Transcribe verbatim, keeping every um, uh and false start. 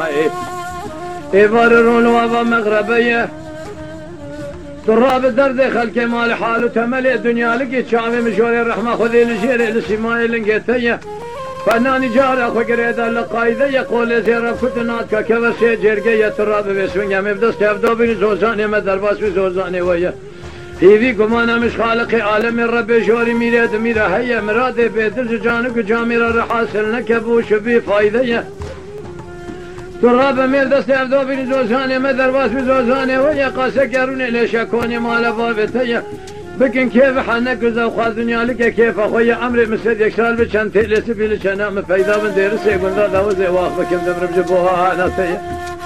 يبررون وابا مغربية تراب الدرد خلق مال حال وتملي الدنيا لقيت شعبي مشوري الرحمة خذي لشيري لسماي لنقيتية فناني جارة خقريدا لقايدة يقول زيرا فتناتك كبسي جرقية تراب بسوينيا مبدس تبدو بني زوزاني مدرباس بزوزاني ويا هيفي كمانا مش خالقي عالم الرب جوري ميراد ميرا هيا مرادي بيدل جانك جاميرا رحاسل نكبوش بي فايدة تراب ميل دست افدو بني زوزاني مدرباس بزوزاني ويا قاسا قروني ليش اكوني مال بابتيا بكن كيف حنك وخاذ دنيا لك كيف اخويا عمري مسد يكسال بشان تلس بيلش انا مفيدا من دير سيقول ذا وزي واخ بكم دمر بجبوها ناسيه